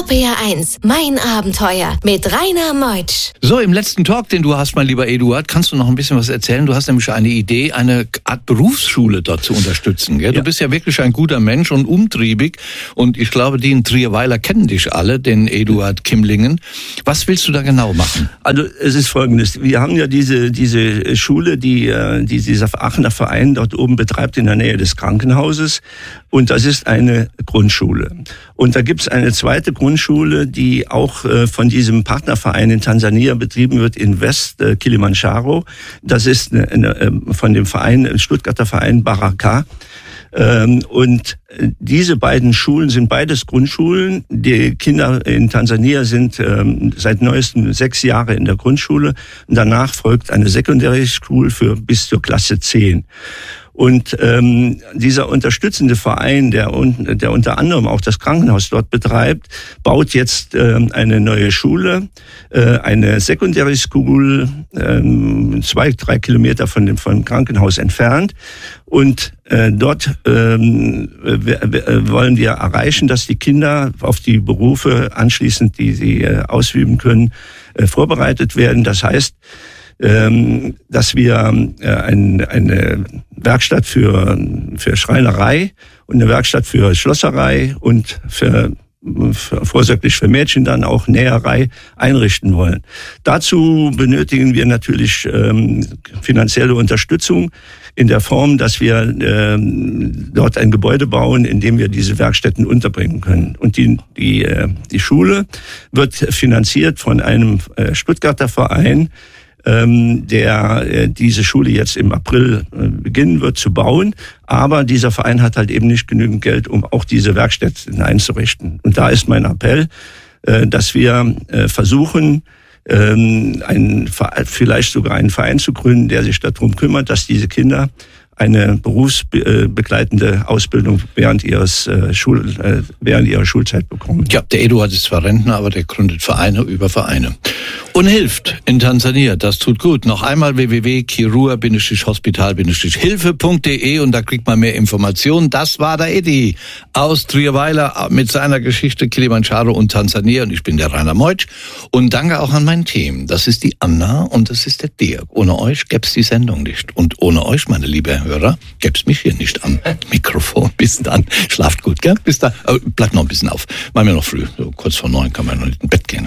RPR1, mein Abenteuer mit Rainer Meutsch. So, im letzten Talk, den du hast, mein lieber Eduard, kannst du noch ein bisschen was erzählen? Du hast nämlich eine Idee, eine Art Berufsschule dort zu unterstützen. Gell? Du bist ja wirklich ein guter Mensch und umtriebig. Und ich glaube, die in Trierweiler kennen dich alle, den Eduard Kimlingen. Was willst du da genau machen? Also es ist Folgendes. Wir haben ja diese Schule, die dieser Aachener Verein dort oben betreibt in der Nähe des Krankenhauses. Und das ist eine Grundschule. Und da gibt's eine zweite Grundschule, die auch von diesem Partnerverein in Tansania betrieben wird, in West Kilimanjaro. Das ist von dem Verein, Stuttgarter Verein Baraka. Und diese beiden Schulen sind beides Grundschulen. Die Kinder in Tansania sind seit neuestem 6 Jahre in der Grundschule. Und danach folgt eine Secondary School für bis zur Klasse 10. Und dieser unterstützende Verein, der unter anderem auch das Krankenhaus dort betreibt, baut jetzt eine neue Schule, eine Secondary School, 2-3 Kilometer von dem Krankenhaus entfernt. Und dort wollen wir erreichen, dass die Kinder auf die Berufe anschließend, die sie ausüben können, vorbereitet werden. Das heißt, dass wir eine Werkstatt für Schreinerei und eine Werkstatt für Schlosserei und vorsorglich für Mädchen dann auch Näherei einrichten wollen. Dazu benötigen wir natürlich finanzielle Unterstützung in der Form, dass wir dort ein Gebäude bauen, in dem wir diese Werkstätten unterbringen können. Und die Schule wird finanziert von einem Stuttgarter Verein, der diese Schule jetzt im April beginnen wird zu bauen. Aber dieser Verein hat halt eben nicht genügend Geld, um auch diese Werkstätten einzurichten. Und da ist mein Appell, dass wir versuchen, vielleicht sogar einen Verein zu gründen, der sich darum kümmert, dass diese Kinder eine berufsbegleitende Ausbildung während ihrer Schulzeit bekommen. Ja, der Eduard ist zwar Rentner, aber der gründet Vereine über Vereine. Und hilft in Tansania, das tut gut. Noch einmal www.kirua-hospital-hilfe.de und da kriegt man mehr Informationen. Das war der Edi aus Trierweiler mit seiner Geschichte Kilimanjaro und Tansania. Und ich bin der Rainer Meutsch. Und danke auch an mein Team. Das ist die Anna und das ist der Dirk. Ohne euch gäb's die Sendung nicht. Und ohne euch, meine liebe Hörer, gäb's mich hier nicht am Mikrofon. Bis dann. Schlaft gut, gell? Bis dann. Bleibt noch ein bisschen auf. Machen wir noch früh. So kurz vor 9 kann man noch nicht ins Bett gehen.